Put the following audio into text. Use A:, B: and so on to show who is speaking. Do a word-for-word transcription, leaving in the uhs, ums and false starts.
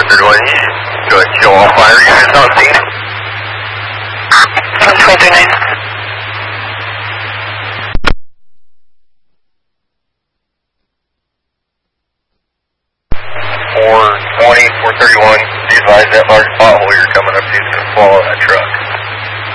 A: thirty-one, go ahead and show all fire units on scene.
B: one four three nine.
A: four twenty, four thirty-one, be advised that large pothole you're coming up to is going to follow that truck.